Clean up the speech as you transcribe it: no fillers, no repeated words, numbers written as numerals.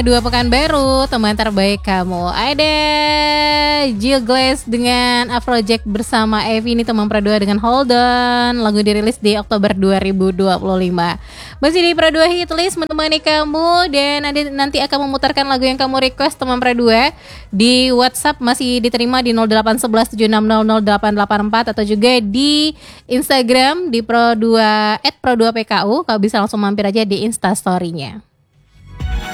2 Pekanbaru, teman terbaik kamu. Ada Jill Glass dengan Afrojack bersama Evi, ini teman Pro 2 dengan Hold On. Lagu dirilis di Oktober 2025. Masih di Pro 2 Hitlist menemani kamu, dan nanti akan memutarkan lagu yang kamu request teman Pro 2. Di WhatsApp masih diterima di 081176008884 atau juga di Instagram di Pro 2 @pro2pku. Kau bisa langsung mampir aja di Instastory-nya.